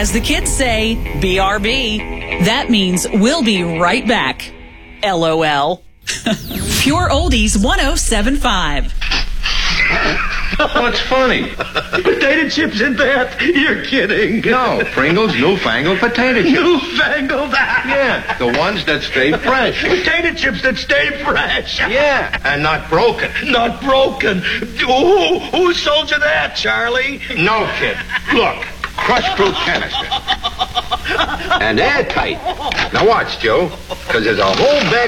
As the kids say, BRB. That means we'll be right back. LOL. Pure Oldies 107.5. What's funny? Potato chips in that? You're kidding. No, Pringles newfangled potato chips. Newfangled? Yeah, the ones that stay fresh. Potato chips that stay fresh. Yeah, and not broken. Not broken. Who sold you that, Charlie? No, kid. Look, crushed fruit canister. And airtight. Now watch, Joe, because there's a whole bag